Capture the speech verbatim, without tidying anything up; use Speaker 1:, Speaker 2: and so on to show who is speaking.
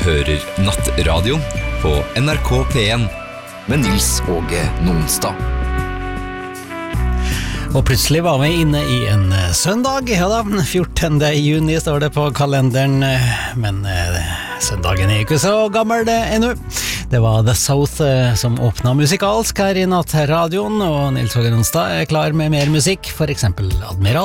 Speaker 1: hører Nattradioen på N R K P en med Nils Åge Nonstad.
Speaker 2: Og plutselig var vi inne i en søndag, ja da, fjortende juni står det på kalenderen, men eh, søndagen er ikke så gammel ennå. Det var The South eh, som åpnet musikalsk her i Nattradioen, og Nils Åge Nonstad er klar med mer musikk, for eksempel Admiral.